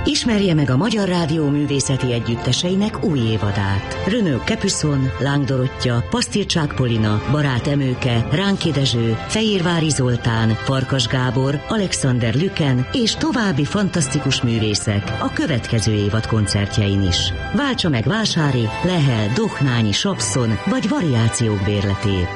Ismerje meg a Magyar Rádió művészeti együtteseinek új évadát. Renaud Capuçon, Láng Dorottya, Pasztircsák Polina, Barát Emőke, Ránki Dezső, Fejérvári Zoltán, Farkas Gábor, Alexander Lüken és további fantasztikus művészek a következő évad koncertjein is. Váltsa meg Vásári, Lehel, Dohnányi, Sapszon vagy variációk bérletét.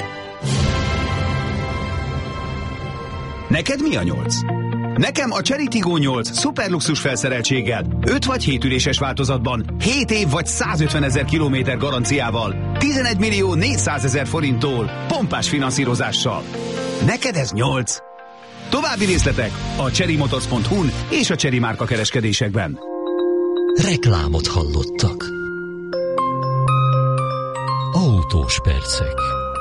Neked mi a 8? Nekem a Chery Tiggo 8 szuperluxus felszereltséggel, 5 vagy 7 üléses változatban, 7 év vagy 150 000 kilométer garanciával, 11 millió 400 000 forinttól, pompás finanszírozással. Neked ez 8? További részletek a cherrymotors.hu-n és a Chery márka kereskedésekben. Reklámot hallottak. Autós percek.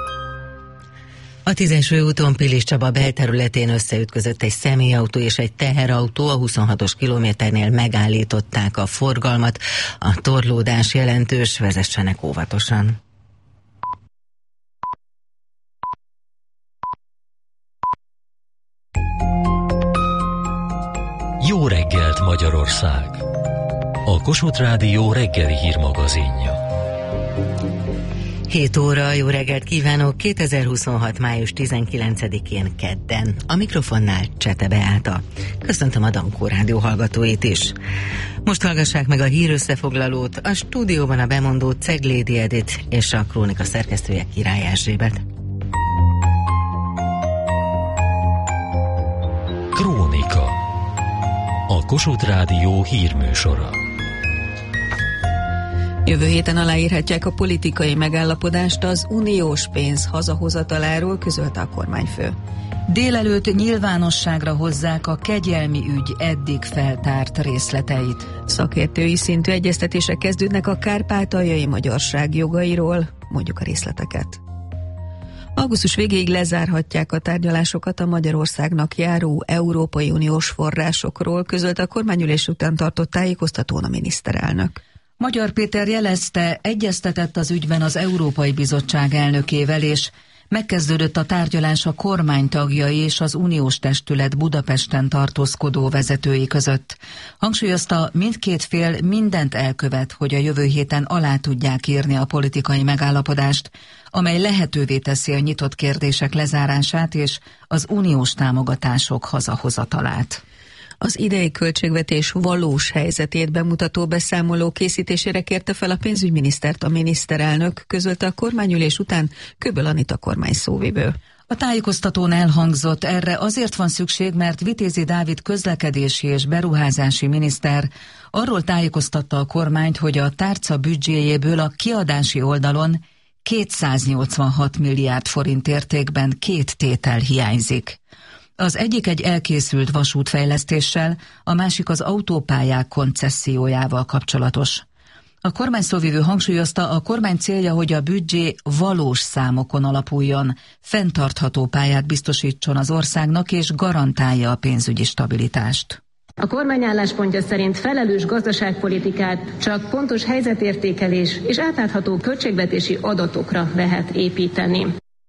A 10-es főúton Pilis Csaba belterületén összeütközött egy személyautó és egy teherautó, a 26-os kilométernél megállították a forgalmat. A torlódás jelentős, vezessenek óvatosan. Jó reggelt, Magyarország! A Kossuth Rádió reggeli hírmagazinja. 7 óra, jó reggelt kívánok, 2026. május 19-én kedden. A mikrofonnál Csete Beáta. Köszöntöm a Dankó Rádió hallgatóit is. Most hallgassák meg a hírösszefoglalót, a stúdióban a bemondó Ceglédi Edith és a krónika szerkesztője Király Erzsébet. Krónika. A Kossuth Rádió hírműsora. Jövő héten aláírhatják a politikai megállapodást az uniós pénz hazahozataláról, közölte a kormányfő. Délelőtt nyilvánosságra hozzák a kegyelmi ügy eddig feltárt részleteit. Szakértői szintű egyeztetések kezdődnek a kárpátaljai magyarság jogairól, mondjuk a részleteket. Augusztus végéig lezárhatják a tárgyalásokat a Magyarországnak járó Európai Uniós forrásokról, közölte a kormányülés után tartott tájékoztatón a miniszterelnök. Magyar Péter jelezte, egyeztetett az ügyben az Európai Bizottság elnökével, és megkezdődött a tárgyalás a kormány tagjai és az uniós testület Budapesten tartózkodó vezetői között. Hangsúlyozta, mindkét fél mindent elkövet, hogy a jövő héten alá tudják írni a politikai megállapodást, amely lehetővé teszi a nyitott kérdések lezárását és az uniós támogatások hazahozatalát. Az idei költségvetés valós helyzetét bemutató beszámoló készítésére kérte fel a pénzügyminisztert a miniszterelnök, közölte a kormányülés után Köböl Anita kormány szóvivő. A tájékoztatón elhangzott, erre azért van szükség, mert Vitézi Dávid közlekedési és beruházási miniszter arról tájékoztatta a kormányt, hogy a tárca büdzséjéből a kiadási oldalon 286 milliárd forint értékben 2 tétel hiányzik. Az egyik egy elkészült vasútfejlesztéssel, a másik az autópályák koncessziójával kapcsolatos. A kormány szóvivő hangsúlyozta, a kormány célja, hogy a büdzsé valós számokon alapuljon, fenntartható pályát biztosítson az országnak és garantálja a pénzügyi stabilitást. A kormány álláspontja szerint felelős gazdaságpolitikát csak pontos helyzetértékelés és átlátható költségvetési adatokra lehet építeni.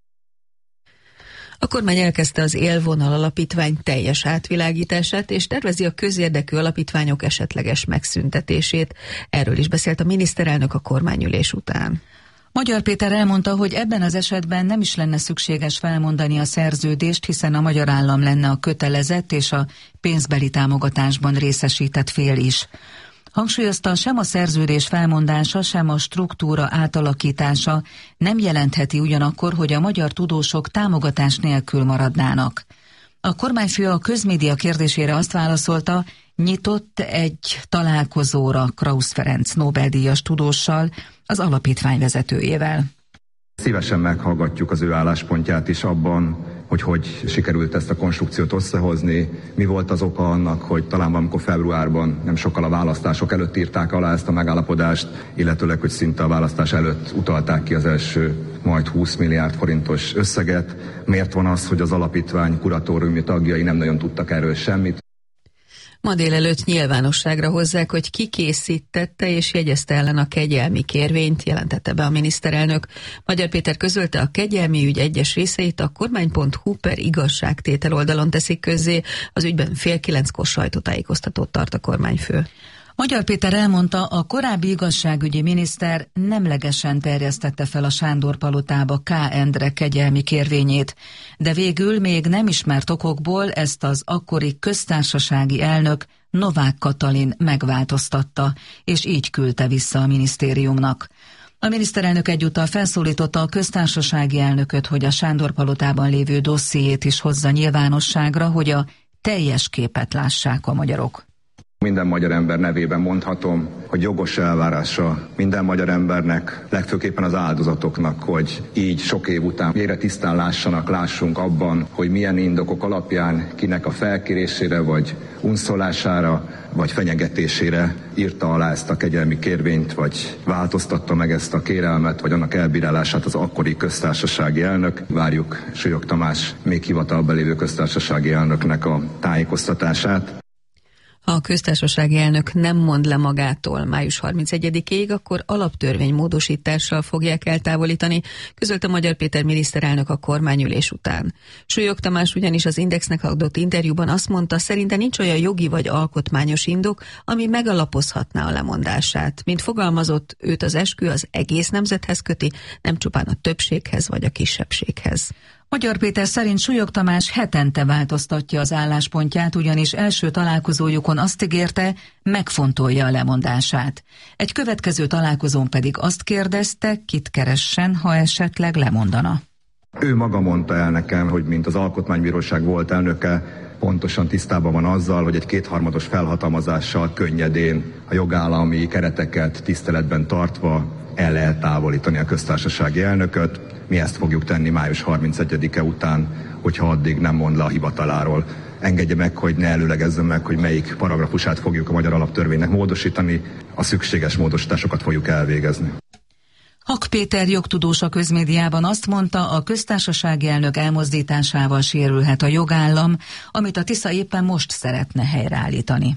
A kormány elkezdte az Élvonal alapítvány teljes átvilágítását, és tervezi a közérdekű alapítványok esetleges megszüntetését. Erről is beszélt a miniszterelnök a kormányülés után. Magyar Péter elmondta, hogy ebben az esetben nem is lenne szükséges felmondani a szerződést, hiszen a magyar állam lenne a kötelezett és a pénzbeli támogatásban részesített fél is. Hangsúlyozta, sem a szerződés felmondása, sem a struktúra átalakítása nem jelentheti ugyanakkor, hogy a magyar tudósok támogatás nélkül maradnának. A kormányfő a közmédia kérdésére azt válaszolta, nyitott egy találkozóra Krausz Ferenc Nobel-díjas tudóssal, az alapítvány vezetőjével. Szívesen meghallgatjuk az ő álláspontját is abban, hogy sikerült ezt a konstrukciót összehozni, mi volt az oka annak, hogy talán valamikor februárban, nem sokkal a választások előtt írták alá ezt a megállapodást, illetőleg, hogy szinte a választás előtt utalták ki az első majd 20 milliárd forintos összeget. Miért van az, hogy az alapítvány kuratóriumi tagjai nem nagyon tudtak erről semmit? Ma délelőtt nyilvánosságra hozzák, hogy ki készítette és jegyezte ellen a kegyelmi kérvényt, jelentette be a miniszterelnök. Magyar Péter közölte, a kegyelmi ügy egyes részeit a kormány.hu/igazságtétel oldalon teszik közzé, az ügyben 8:30 sajtótájékoztatót tart a kormányfő. Magyar Péter elmondta, a korábbi igazságügyi miniszter nemlegesen terjesztette fel a Sándor-palotába K. Endre kegyelmi kérvényét, de végül még nem ismert okokból ezt az akkori köztársasági elnök Novák Katalin megváltoztatta, és így küldte vissza a minisztériumnak. A miniszterelnök egyúttal felszólította a köztársasági elnököt, hogy a Sándor-palotában lévő dossziét is hozza nyilvánosságra, hogy a teljes képet lássák a magyarok. Minden magyar ember nevében mondhatom, hogy jogos elvárása minden magyar embernek, legfőképpen az áldozatoknak, hogy így sok év után végre tisztán lássunk abban, hogy milyen indokok alapján kinek a felkérésére, vagy unszolására, vagy fenyegetésére írta alá ezt a kegyelmi kérvényt, vagy változtatta meg ezt a kérelmet, vagy annak elbírálását az akkori köztársasági elnök. Várjuk Súlyog Tamás még hivatalban lévő köztársasági elnöknek a tájékoztatását. Ha a köztársasági elnök nem mond le magától május 31-ig, akkor alaptörvénymódosítással fogják eltávolítani, közölte Magyar Péter miniszterelnök a kormányülés után. Súlyog Tamás ugyanis az Indexnek adott interjúban azt mondta, szerinte nincs olyan jogi vagy alkotmányos indok, ami megalapozhatná a lemondását. Mint fogalmazott, őt az eskü az egész nemzethez köti, nem csupán a többséghez vagy a kisebbséghez. Magyar Péter szerint Súlyog Tamás hetente változtatja az álláspontját, ugyanis első találkozójukon azt ígérte, megfontolja a lemondását. Egy következő találkozón pedig azt kérdezte, kit keressen, ha esetleg lemondana. Ő maga mondta el nekem, hogy mint az Alkotmánybíróság volt elnöke, pontosan tisztában van azzal, hogy egy 2/3 felhatalmazással könnyedén a jogállami kereteket tiszteletben tartva el lehet távolítani a köztársasági elnököt. Mi ezt fogjuk tenni május 31-e után, hogyha addig nem mond le a hivataláról. Engedje meg, hogy ne előlegezzem meg, hogy melyik paragrafusát fogjuk a magyar alaptörvénynek módosítani. A szükséges módosításokat fogjuk elvégezni. Hak Péter jogtudós a közmédiában azt mondta, a köztársasági elnök elmozdításával sérülhet a jogállam, amit a Tisza éppen most szeretne helyreállítani.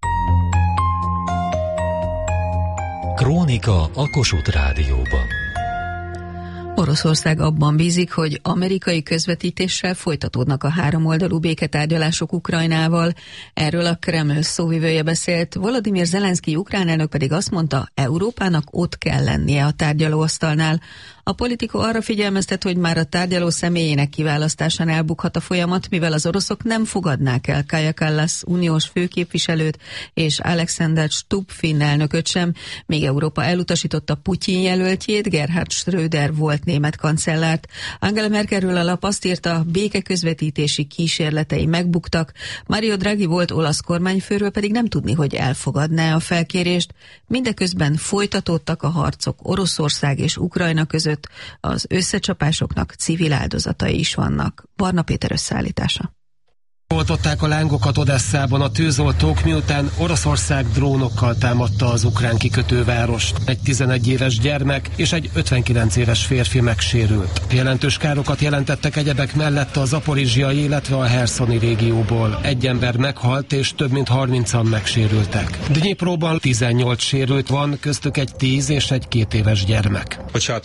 Krónika a Kossuth Rádióban. Oroszország abban bízik, hogy amerikai közvetítéssel folytatódnak a háromoldalú béketárgyalások Ukrajnával. Erről a Kreml szóvivője beszélt, Volodymyr Zelenszkij ukrán elnök pedig azt mondta, Európának ott kell lennie a tárgyalóasztalnál. A politikó arra figyelmeztet, hogy már a tárgyaló személyének kiválasztásán elbukhat a folyamat, mivel az oroszok nem fogadnák el Kaja Kallas uniós főképviselőt és Alexander Stubb finn elnököt sem, míg Európa elutasította Putyin jelöltjét, Gerhard Schröder volt német kancellárt. Angela Merkelről a lap azt írta, békeközvetítési kísérletei megbuktak, Mario Draghi volt olasz kormányfőről pedig nem tudni, hogy elfogadná a felkérést. Mindeközben folytatódtak a harcok Oroszország és Ukrajna között, az összecsapásoknak civil áldozatai is vannak. Barna Péter összeállítása. Oltották a lángokat Odesszában a tűzoltók, miután Oroszország drónokkal támadta az ukrán kikötővárost. Egy 11 éves gyermek és egy 59 éves férfi megsérült. Jelentős károkat jelentettek egyebek mellett a zaporizsiai, illetve a herszoni régióból. Egy ember meghalt és több mint 30-an megsérültek. Dnyipróban 18 sérült van, köztük egy 10 és egy 2 éves gyermek.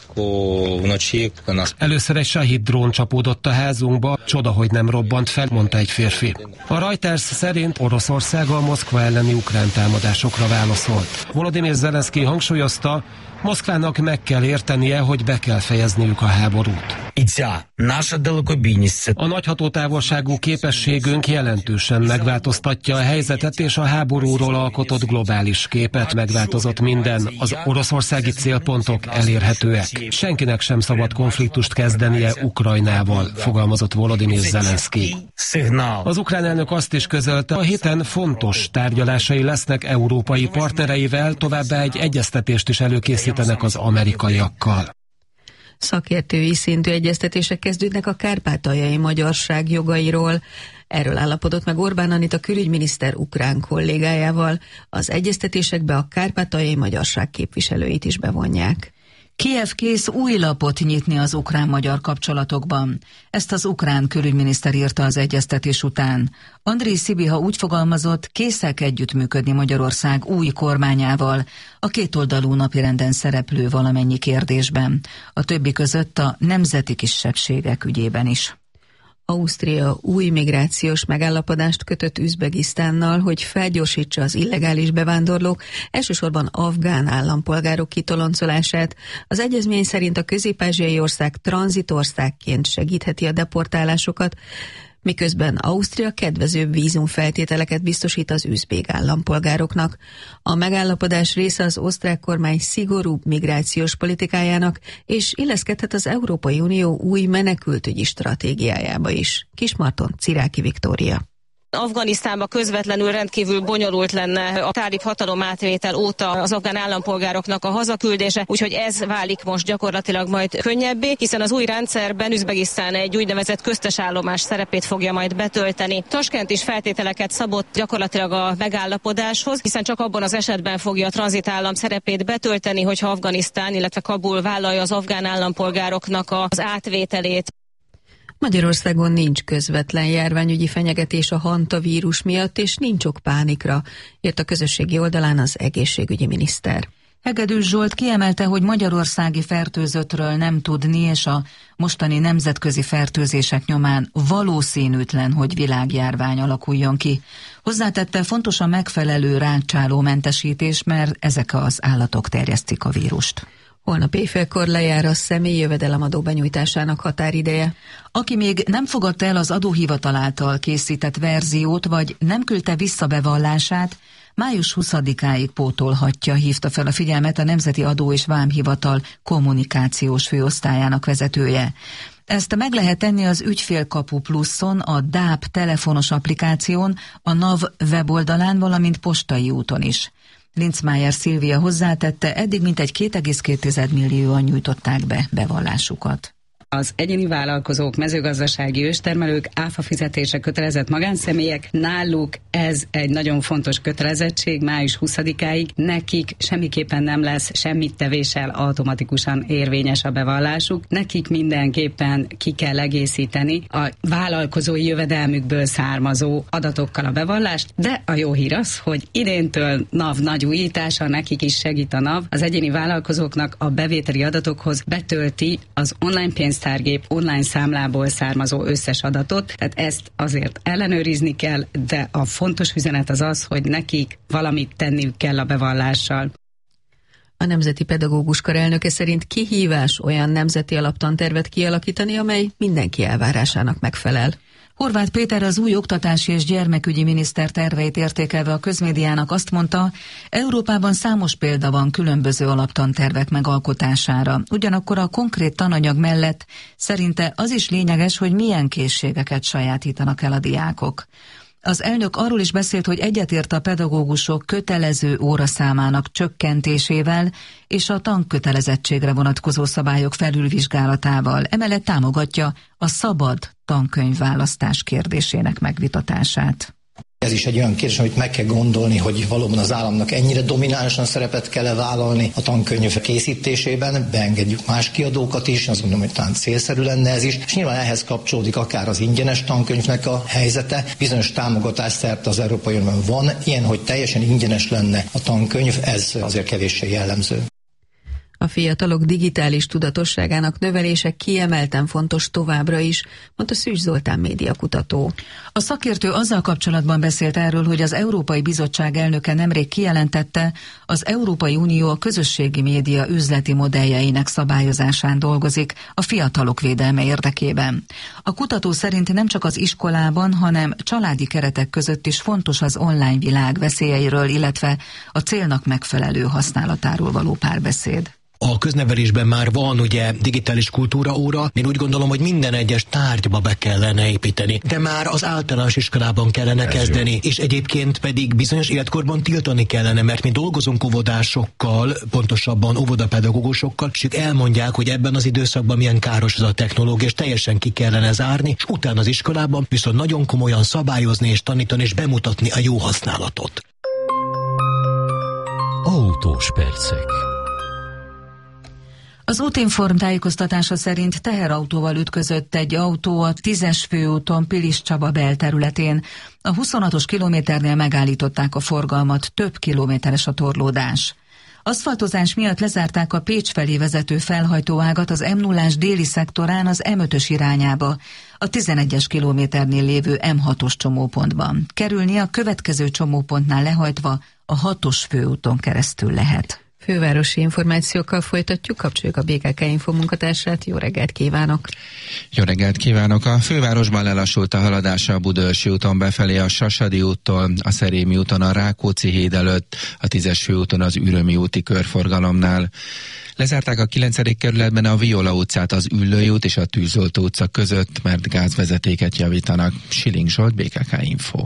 Először egy Shahid drón csapódott a házunkba, csoda, hogy nem robbant fel, mondta egy férfi. A Reuters szerint Oroszország a Moszkva elleni ukrán támadásokra válaszolt. Volodymyr Zelenszkij hangsúlyozta, Moszkvának meg kell értenie, hogy be kell fejezniük a háborút. A nagyhatótávolságú képességünk jelentősen megváltoztatja a helyzetet, és a háborúról alkotott globális képet. Megváltozott minden, az oroszországi célpontok elérhetőek. Senkinek sem szabad konfliktust kezdenie Ukrajnával, fogalmazott Volodymyr Zelenszkij. Az ukrán elnök azt is közölte, a héten fontos tárgyalásai lesznek európai partnereivel, továbbá egy egyeztetést is előkészítenek az amerikaiakkal. Szakértői szintű egyeztetések kezdődnek a kárpátaljai magyarság jogairól. Erről állapodott meg Orbán Anita külügyminiszter ukrán kollégájával. Az egyeztetésekbe a kárpátaljai magyarság képviselőit is bevonják. Kijev kész új lapot nyitni az ukrán-magyar kapcsolatokban. Ezt az ukrán külügyminiszter írta az egyeztetés után. Andrej Szibiha úgy fogalmazott, készek együttműködni Magyarország új kormányával, a kétoldalú napirenden szereplő valamennyi kérdésben, a többi között a nemzeti kisebbségek ügyében is. Ausztria új migrációs megállapodást kötött Üzbegisztánnal, hogy felgyorsítsa az illegális bevándorlók, elsősorban afgán állampolgárok kitoloncolását. Az egyezmény szerint a közép-ázsiai ország tranzitországként segítheti a deportálásokat, miközben Ausztria kedvezőbb vízumfeltételeket biztosít az üzbég állampolgároknak. A megállapodás része az osztrák kormány szigorúbb migrációs politikájának, és illeszkedhet az Európai Unió új menekültügyi stratégiájába is. Kismarton, Ciráki Viktória. Afganisztánban közvetlenül rendkívül bonyolult lenne a tálib hatalomátvétel óta az afgán állampolgároknak a hazaküldése, úgyhogy ez válik most gyakorlatilag majd könnyebbé, hiszen az új rendszerben Üzbegisztán egy úgynevezett köztes állomás szerepét fogja majd betölteni. Taskent is feltételeket szabott gyakorlatilag a megállapodáshoz, hiszen csak abban az esetben fogja a tranzitállam szerepét betölteni, hogyha Afganisztán, illetve Kabul vállalja az afgán állampolgároknak az átvételét. Magyarországon nincs közvetlen járványügyi fenyegetés a hantavírus miatt, és nincs ok pánikra, írt a közösségi oldalán az egészségügyi miniszter. Hegedűs Zsolt kiemelte, hogy magyarországi fertőzöttről nem tudni, és a mostani nemzetközi fertőzések nyomán valószínűtlen, hogy világjárvány alakuljon ki. Hozzátette, fontos a megfelelő rákcsálómentesítés, mert ezek az állatok terjesztik a vírust. Holnap éjfélkor lejár a személyi jövedelemadó benyújtásának határideje. Aki még nem fogadta el az adóhivatal által készített verziót, vagy nem küldte vissza bevallását, május 20-áig pótolhatja, hívta fel a figyelmet a Nemzeti Adó és Vámhivatal kommunikációs főosztályának vezetője. Ezt meg lehet tenni az Ügyfélkapu Pluszon, a DÁP telefonos applikáción, a NAV weboldalán, valamint postai úton is. Linzmájer Szilvia hozzátette, eddig mintegy 2,2 millióan nyújtották be bevallásukat. Az egyéni vállalkozók, mezőgazdasági őstermelők, áfa fizetése kötelezett magánszemélyek, náluk ez egy nagyon fontos kötelezettség május 20-áig, nekik semmiképpen nem lesz semmit tevéssel automatikusan érvényes a bevallásuk, nekik mindenképpen ki kell egészíteni a vállalkozói jövedelmükből származó adatokkal a bevallást, de a jó hír az, hogy idéntől NAV nagy újítása, nekik is segít a NAV, az egyéni vállalkozóknak a bevételi adatokhoz betölti az online pénztárgép online számlából származó összes adatot, tehát ezt azért ellenőrizni kell, de a fontos üzenet az az, hogy nekik valamit tenniük kell a bevallással. A Nemzeti Pedagógus Kar elnöke szerint kihívás olyan nemzeti alaptantervet kialakítani, amely mindenki elvárásának megfelel. Horváth Péter az új oktatási és gyermekügyi miniszter terveit értékelve a közmédiának azt mondta, Európában számos példa van különböző alaptantervek megalkotására. Ugyanakkor a konkrét tananyag mellett szerinte az is lényeges, hogy milyen készségeket sajátítanak el a diákok. Az elnök arról is beszélt, hogy egyetért a pedagógusok kötelező óraszámának csökkentésével és a tankötelezettségre vonatkozó szabályok felülvizsgálatával. Emellett támogatja a szabad tankönyvválasztás kérdésének megvitatását. Ez is egy olyan kérdés, amit meg kell gondolni, hogy valóban az államnak ennyire dominánsan szerepet kell vállalni a tankönyv készítésében, beengedjük más kiadókat is, azt gondolom, hogy talán célszerű lenne ez is, és nyilván ehhez kapcsolódik akár az ingyenes tankönyvnek a helyzete, bizonyos támogatás szerte az Európai Unióban van, ilyen, hogy teljesen ingyenes lenne a tankönyv, ez azért kevéssé jellemző. A fiatalok digitális tudatosságának növelése kiemelten fontos továbbra is, mondta Szűcs Zoltán médiakutató. A szakértő azzal kapcsolatban beszélt erről, hogy az Európai Bizottság elnöke nemrég kijelentette, az Európai Unió a közösségi média üzleti modelljeinek szabályozásán dolgozik a fiatalok védelme érdekében. A kutató szerint nem csak az iskolában, hanem családi keretek között is fontos az online világ veszélyeiről, illetve a célnak megfelelő használatáról való párbeszéd. A köznevelésben már van ugye digitális kultúraóra, én úgy gondolom, hogy minden egyes tárgyba be kellene építeni, de már az általános iskolában kellene kezdeni, és egyébként pedig bizonyos életkorban tiltani kellene, mert mi dolgozunk óvodásokkal, pontosabban óvodapedagógusokkal, és ők elmondják, hogy ebben az időszakban milyen káros ez a technológia, és teljesen ki kellene zárni, és utána az iskolában viszont nagyon komolyan szabályozni és tanítani, és bemutatni a jó használatot. Autós percek. Az Útinform tájékoztatása szerint teherautóval ütközött egy autó a 10-es főúton Pilis Csaba belterületén. A 26-os kilométernél megállították a forgalmat, több kilométeres a torlódás. Aszfaltozás miatt lezárták a Pécs felé vezető felhajtóágat az M0-ás déli szektorán az M5-ös irányába, a 11-es kilométernél lévő M6-os csomópontban. Kerülni a következő csomópontnál lehajtva a 6-os főúton keresztül lehet. Fővárosi információkkal folytatjuk, kapcsoljuk a BKK Info munkatársát. Jó reggelt kívánok! Jó reggelt kívánok! A fővárosban lelassult a haladása a Budaörsi úton befelé a Sasadi úttól, a Szerémi úton a Rákóczi híd előtt, a 10-es főúton az Ürömi úti körforgalomnál. Lezárták a 9. kerületben a Viola utcát az Üllői út és a Tűzoltó utca között, mert gázvezetéket javítanak. Siling Zsolt, BKK Info.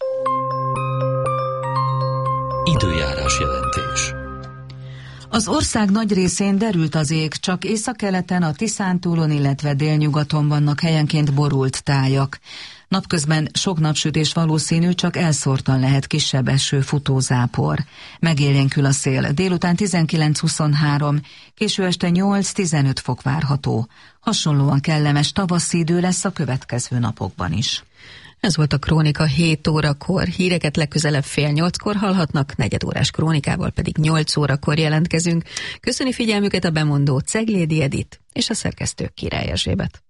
Időjárás jelentés. Az ország nagy részén derült az ég, csak északkeleten a Tiszántúlon, illetve délnyugaton vannak helyenként borult tájak. Napközben sok napsütés valószínű, csak elszórtan lehet kisebb eső, futózápor. Megélénkül a szél, délután 19-23, késő este 8-15 fok várható. Hasonlóan kellemes tavaszi idő lesz a következő napokban is. Ez volt a Krónika 7 órakor. Híreket legközelebb 7:30 hallhatnak, 4 órás krónikával pedig 8 órakor jelentkezünk. Köszöni figyelmüket a bemondó Ceglédi Edit és a szerkesztő Király Erzsébet.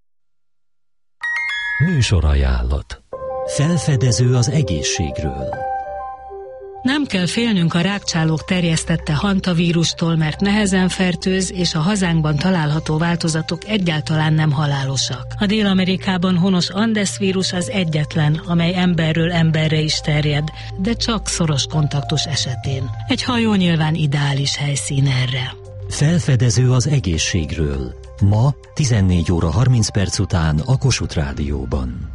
Műsorajánlat. Felfedező az egészségről. Nem kell félnünk a rákcsálók terjesztette hantavírustól, mert nehezen fertőz, és a hazánkban található változatok egyáltalán nem halálosak. A Dél-Amerikában honos Andes vírus az egyetlen, amely emberről emberre is terjed, de csak szoros kontaktus esetén. Egy hajó nyilván ideális helyszín erre. Felfedező az egészségről. Ma 14 óra 30 perc után a Kossuth Rádióban.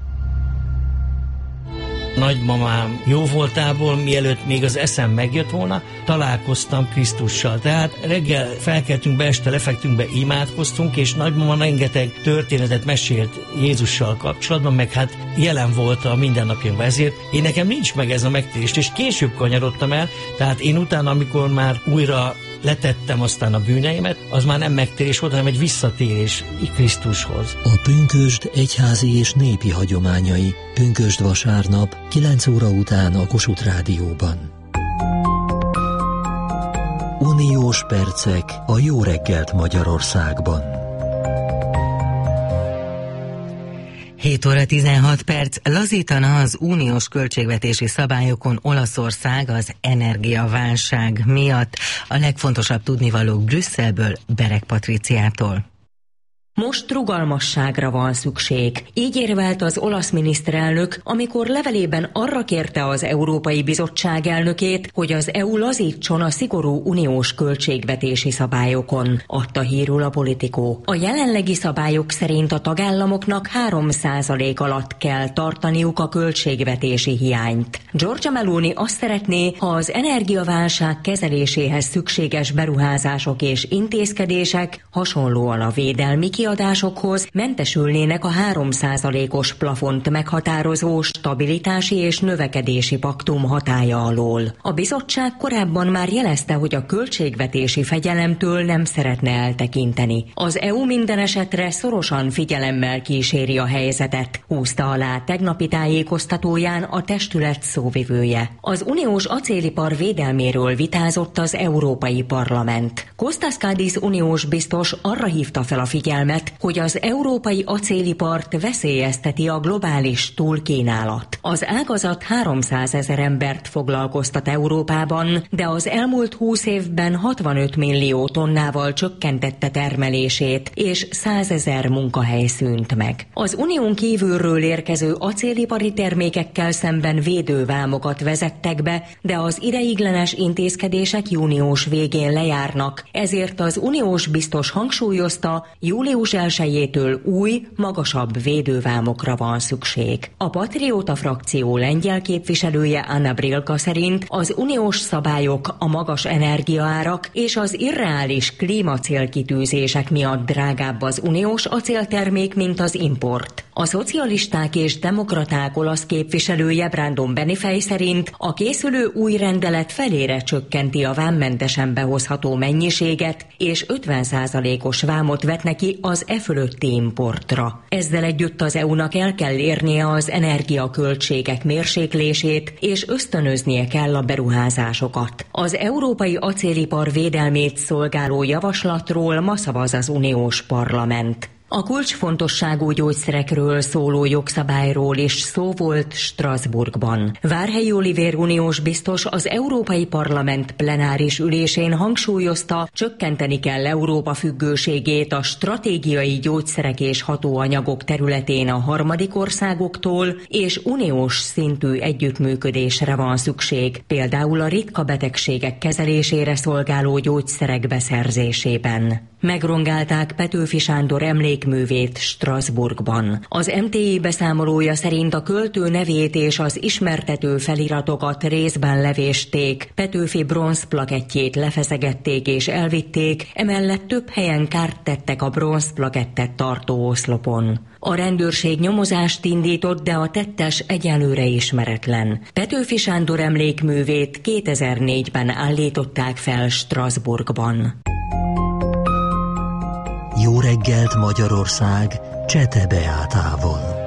Nagymamám jó voltából, mielőtt még az eszem megjött volna, találkoztam Krisztussal. Tehát reggel felkeltünk be, este lefektünk be, imádkoztunk, és nagymama rengeteg történetet mesélt Jézussal kapcsolatban, meg hát jelen volt a mindennapjainkban. Ezért én nekem nincs meg ez a megtérés, és később kanyarodtam el, tehát én utána, amikor már újra letettem aztán a bűneimet, az már nem megtérés volt, hanem egy visszatérés Krisztushoz. A pünkösd egyházi és népi hagyományai. Pünkösd vasárnap 9 óra után a Kossuth Rádióban. Uniós percek a jó reggelt Magyarországban. 7 óra 16 perc. Lazítana az uniós költségvetési szabályokon Olaszország az energiaválság miatt. A legfontosabb tudnivalók Brüsszelből, Bereg Patriciától. Most rugalmasságra van szükség. Így érvelt az olasz miniszterelnök, amikor levelében arra kérte az Európai Bizottság elnökét, hogy az EU lazítson a szigorú uniós költségvetési szabályokon, adta hírül a Politico. A jelenlegi szabályok szerint a tagállamoknak 3% alatt kell tartaniuk a költségvetési hiányt. Giorgia Meloni azt szeretné, ha az energiaválság kezeléséhez szükséges beruházások és intézkedések hasonlóan a védelmi kiadásokhoz mentesülnének a 3%-os plafont meghatározó stabilitási és növekedési paktum hatálya alól. A bizottság korábban már jelezte, hogy a költségvetési fegyelemtől nem szeretne eltekinteni. Az EU minden esetre szorosan figyelemmel kíséri a helyzetet, húzta alá tegnapi tájékoztatóján a testület szóvivője. Az uniós acélipar védelméről vitázott az Európai Parlament. Kostas Kadis uniós biztos arra hívta fel a figyelmet, hogy az európai acélipart veszélyezteti a globális túlkínálat. Az ágazat 300 000 embert foglalkoztat Európában, de az elmúlt 20 évben 65 millió tonnával csökkentette termelését, és 100 000 munkahely szűnt meg. Az unión kívülről érkező acélipari termékekkel szemben védővámokat vezettek be, de az ideiglenes intézkedések június végén lejárnak, ezért az uniós biztos hangsúlyozta, július július 1-től új, magasabb védővámokra van szükség. A Patrióta frakció lengyel képviselője Anna Brilka szerint az uniós szabályok, a magas energiaárak és az irreális klímacélkitűzések miatt drágább az uniós acéltermék, mint az import. A szocialisták és demokraták olasz képviselője Brandon Benifei szerint a készülő új rendelet felére csökkenti a vámmentesen behozható mennyiséget, és 50%-os vámot vet neki az e fölötti importra. Ezzel együtt az EU-nak el kell érnie az energiaköltségek mérséklését, és ösztönöznie kell a beruházásokat. Az európai acélipar védelmét szolgáló javaslatról ma szavaz az uniós parlament. A kulcsfontosságú gyógyszerekről szóló jogszabályról is szó volt Strasbourgban. Várhelyi Olivér uniós biztos az Európai Parlament plenáris ülésén hangsúlyozta, csökkenteni kell Európa függőségét a stratégiai gyógyszerek és hatóanyagok területén a harmadik országoktól, és uniós szintű együttműködésre van szükség, például a ritka betegségek kezelésére szolgáló gyógyszerek beszerzésében. Megrongálták Petőfi Sándor emlékművét Strasbourgban. Az MTI beszámolója szerint a költő nevét és az ismertető feliratokat részben levésték, Petőfi bronzplakettjét lefeszegették és elvitték, emellett több helyen kárt tettek a bronzplakettet tartó oszlopon. A rendőrség nyomozást indított, de a tettes egyelőre ismeretlen. Petőfi Sándor emlékművét 2004-ben állították fel Strasbourgban. Jó reggelt Magyarország, Csete Beátával.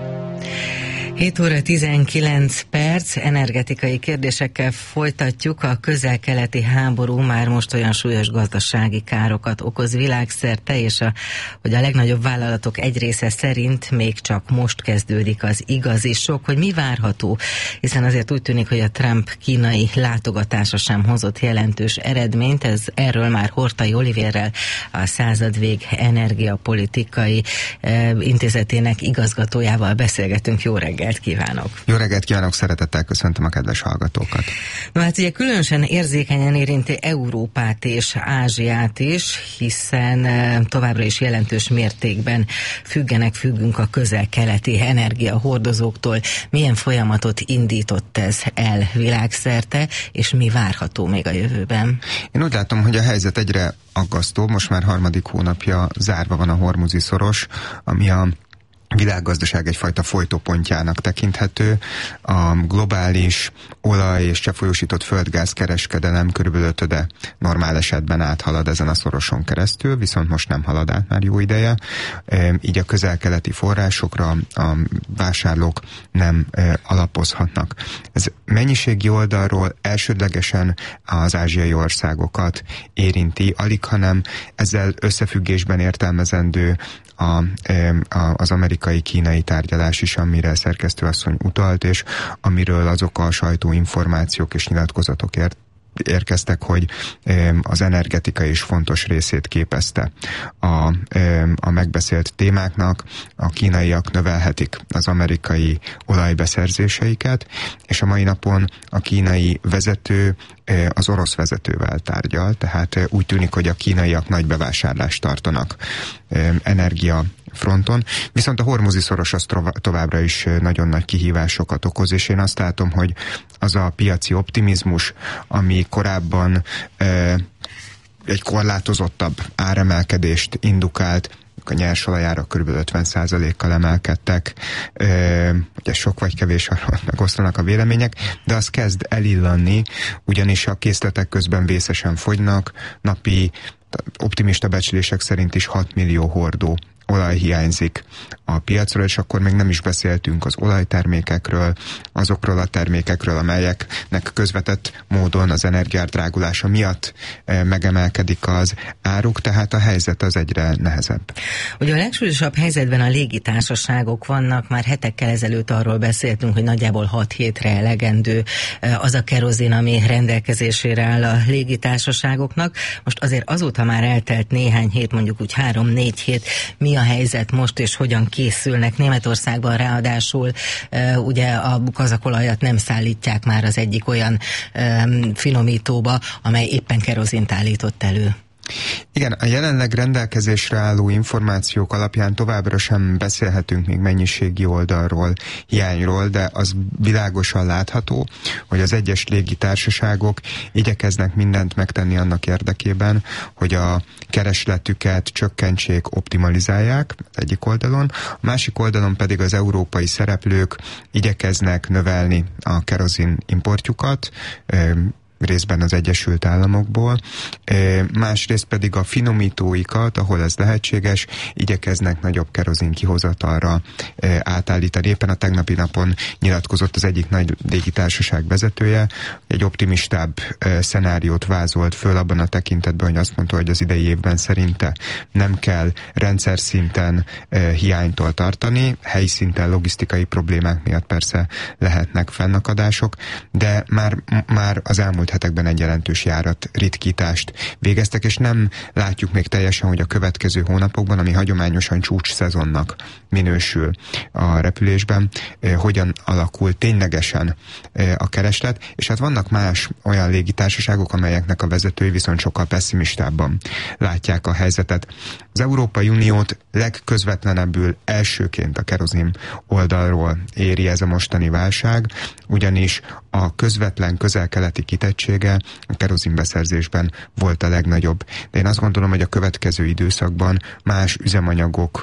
7 óra 19 perc, energetikai kérdésekkel folytatjuk. A közel-keleti háború már most olyan súlyos gazdasági károkat okoz világszerte, és hogy a legnagyobb vállalatok egy része szerint még csak most kezdődik az igazi sok, hogy mi várható, hiszen azért úgy tűnik, hogy a Trump kínai látogatása sem hozott jelentős eredményt. Erről már Hortai Olivérrel, a Századvég energiapolitikai intézetének igazgatójával beszélgetünk. Jó reggelt kívánok! Jó reggelt kívánok, szeretettel köszöntöm a kedves hallgatókat! No hát ugye különösen érzékenyen érinti Európát és Ázsiát is, hiszen továbbra is jelentős mértékben függünk a közel-keleti energiahordozóktól. Milyen folyamatot indított ez el világszerte, és mi várható még a jövőben? Én úgy látom, hogy a helyzet egyre aggasztó, most már harmadik hónapja zárva van a Hormuzi szoros, ami a világgazdaság egyfajta folytópontjának tekinthető. A globális olaj- és cseppfolyósított földgáz kereskedelem körülbelül 5-öde normál esetben áthalad ezen a szoroson keresztül, viszont most nem halad át már jó ideje. Így a közel-keleti forrásokra a vásárlók nem alapozhatnak. Ez mennyiségi oldalról elsődlegesen az ázsiai országokat érinti, alig hanem ezzel összefüggésben értelmezendő az amerikai-kínai tárgyalás is, amire szerkesztőasszony utalt, és amiről azok a sajtóinformációk és nyilatkozatok érkeztek, hogy az energetika is fontos részét képezte a megbeszélt témáknak. A kínaiak növelhetik az amerikai olajbeszerzéseiket, és a mai napon a kínai vezető az orosz vezetővel tárgyal, tehát úgy tűnik, hogy a kínaiak nagy bevásárlást tartanak energia fronton, viszont a Hormuzi szoros az továbbra is nagyon nagy kihívásokat okoz, és én azt látom, hogy az a piaci optimizmus, ami korábban egy korlátozottabb áremelkedést indukált, a nyersolajárak kb. 50%-kal emelkedtek, ugye sok vagy kevés, arról megosztanak a vélemények, de az kezd elillanni, ugyanis a készletek közben vészesen fogynak, napi optimista becslések szerint is 6 millió hordó olaj hiányzik a piacról, és akkor még nem is beszéltünk az olajtermékekről, azokról a termékekről, amelyeknek közvetett módon az energiár drágulása miatt megemelkedik az áruk, tehát a helyzet az egyre nehezebb. Ugye a legsúlyosabb helyzetben a légitársaságok vannak, már hetekkel ezelőtt arról beszéltünk, hogy nagyjából 6 hétre elegendő az a kerozin, ami rendelkezésére áll a légitársaságoknak. Most azért azóta már eltelt néhány hét, mondjuk úgy 3-4 hét, mi a helyzet most, és hogyan készülnek? Németországban ráadásul ugye a kazakolajat nem szállítják már az egyik olyan finomítóba, amely éppen kerozint állított elő. Igen, a jelenleg rendelkezésre álló információk alapján továbbra sem beszélhetünk még mennyiségi oldalról, hiányról, de az világosan látható, hogy az egyes légitársaságok igyekeznek mindent megtenni annak érdekében, hogy a keresletüket csökkentsék, optimalizálják egyik oldalon, a másik oldalon pedig az európai szereplők igyekeznek növelni a kerozin importjukat, részben az Egyesült Államokból, másrészt pedig a finomítóikat, ahol ez lehetséges, igyekeznek nagyobb kerozin kihozatalra átállítani. Éppen a tegnapi napon nyilatkozott az egyik nagy légitársaság vezetője, egy optimistább szenáriót vázolt föl abban a tekintetben, hogy azt mondta, hogy az idei évben szerinte nem kell rendszer szinten hiánytól tartani, helyi szinten logisztikai problémák miatt persze lehetnek fennakadások, de már az elmúlt hetekben egy jelentős járat ritkítást végeztek, és nem látjuk még teljesen, hogy a következő hónapokban, ami hagyományosan csúcs szezonnak minősül a repülésben, hogyan alakul ténylegesen a kereslet, és hát vannak más olyan légitársaságok, amelyeknek a vezetői viszont sokkal pessimistábban látják a helyzetet. Az Európai Uniót legközvetlenebbül elsőként a kerozin oldalról éri ez a mostani válság, ugyanis a közvetlen közel-keleti kitettsége a kerozinbeszerzésben volt a legnagyobb. De én azt gondolom, hogy a következő időszakban más üzemanyagok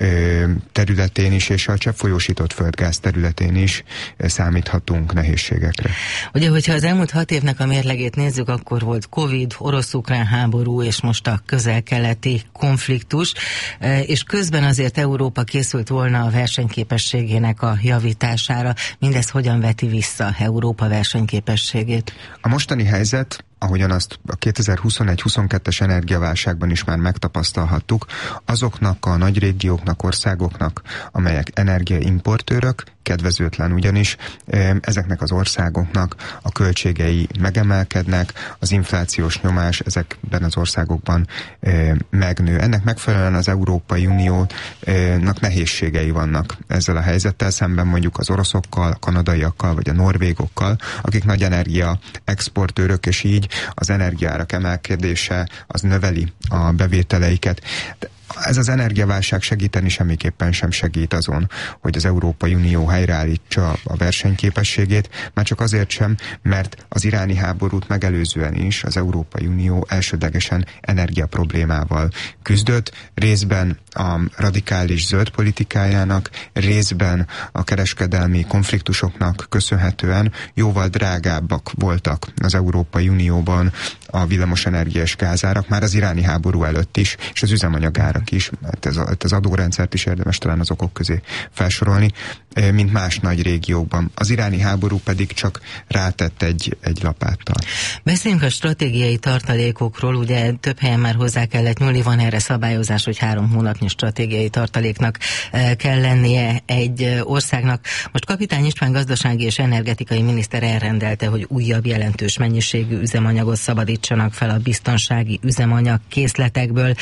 területén is, és a cseppfolyósított földgáz területén is számíthatunk nehézségekre. Ugye, hogyha az elmúlt 6 évnek a mérlegét nézzük, akkor volt Covid, orosz-ukrán háború, és most a közel-keleti konfliktus, és közben azért Európa készült volna a versenyképességének a javítására. Mindez hogyan veti vissza Európa versenyképességét? A mostani helyzet, ahogyan azt a 2021-22-es energiaválságban is már megtapasztalhattuk, azoknak a nagy régióknak, országoknak, amelyek energiaimportőrök, kedvezőtlen ugyanis, ezeknek az országoknak a költségei megemelkednek, az inflációs nyomás ezekben az országokban megnő. Ennek megfelelően az Európai Uniónak nehézségei vannak ezzel a helyzettel szemben, mondjuk az oroszokkal, a kanadaiakkal vagy a norvégokkal, akik nagy energia exportőrök, és így az energiaárak emelkedése az növeli a bevételeiket. Ez az energiaválság segíteni semmiképpen sem segít azon, hogy az Európai Unió helyreállítsa a versenyképességét, már csak azért sem, mert az iráni háborút megelőzően is az Európai Unió elsődlegesen energiaproblémával küzdött, részben a radikális zöld politikájának, részben a kereskedelmi konfliktusoknak köszönhetően jóval drágábbak voltak az Európai Unióban a villamosenergia és gázárak, már az iráni háború előtt is, és az üzemanyagárak is, az adórendszert is érdemes talán az okok közé felsorolni, mint más nagy régiókban. Az iráni háború pedig csak rátett egy lapáttal. Beszéljünk a stratégiai tartalékokról, ugye több helyen már hozzá kellett nyúlni, van erre szabályozás, hogy 3 hónapnyi stratégiai tartaléknak kell lennie egy országnak. Most Kapitány István gazdasági és energetikai miniszter elrendelte, hogy újabb jelentős mennyiségű üzemanyagot szabadítsanak fel a biztonsági üzemanyag készletekből.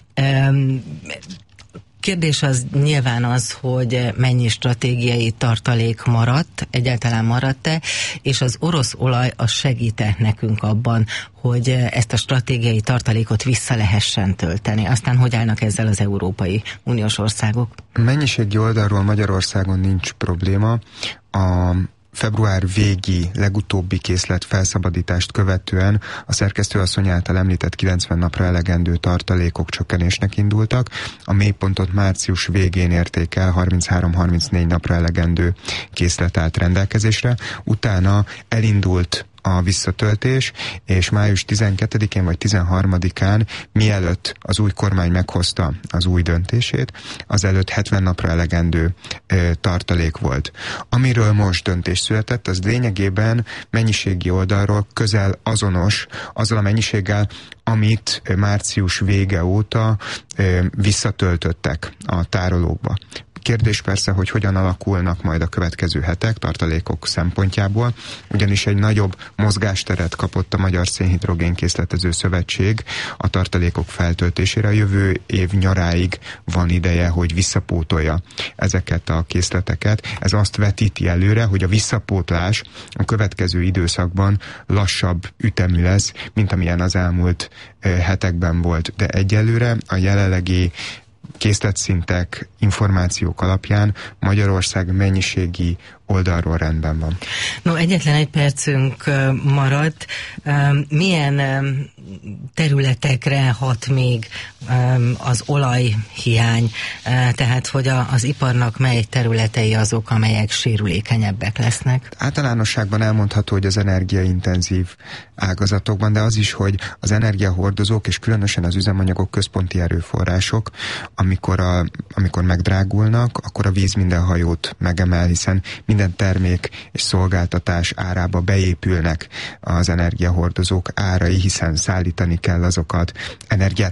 Kérdés az nyilván az, hogy mennyi stratégiai tartalék maradt, egyáltalán maradt-e, és az orosz olaj az segít-e nekünk abban, hogy ezt a stratégiai tartalékot vissza lehessen tölteni. Aztán hogy állnak ezzel az Európai Uniós országok? Mennyiségi oldalról Magyarországon nincs probléma. A február végi legutóbbi készlet felszabadítást követően a szerkesztőasszony által említett 90 napra elegendő tartalékok csökkenésnek indultak. A mélypontot március végén érték el, 33-34 napra elegendő készlet állt rendelkezésre. Utána elindult a visszatöltés, és május 12-én vagy 13-án, mielőtt az új kormány meghozta az új döntését, azelőtt 70 napra elegendő tartalék volt. Amiről most döntés született, az lényegében mennyiségi oldalról közel azonos azzal a mennyiséggel, amit március vége óta visszatöltöttek a tárolókba. Kérdés persze, hogy hogyan alakulnak majd a következő hetek tartalékok szempontjából, ugyanis egy nagyobb mozgásteret kapott a Magyar Szénhidrogén-készletező Szövetség a tartalékok feltöltésére. A jövő év nyaráig van ideje, hogy visszapótolja ezeket a készleteket. Ez azt vetíti előre, hogy a visszapótlás a következő időszakban lassabb ütemű lesz, mint amilyen az elmúlt hetekben volt. De egyelőre a jelenlegi készletszintek, információk alapján Magyarország mennyiségi oldalról rendben van. No, egyetlen egy percünk maradt. Milyen területekre hat még az olajhiány? Tehát, hogy az iparnak mely területei azok, amelyek sérülékenyebbek lesznek? Általánosságban elmondható, hogy az energiaintenzív ágazatokban, de az is, hogy az energiahordozók és különösen az üzemanyagok központi erőforrások, amikor megdrágulnak, akkor a víz minden hajót megemel, hiszen minden termék és szolgáltatás árába beépülnek az energiahordozók árai, hiszen szállítani kell azokat, energiát